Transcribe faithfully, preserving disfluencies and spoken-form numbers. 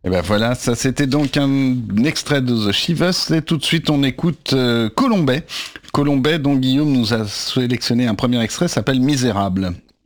Et ben voilà, ça c'était donc un extrait de The Shivers et tout de suite on écoute euh, Colombet. Colombet dont Guillaume nous a sélectionné un premier extrait, s'appelle Misérable.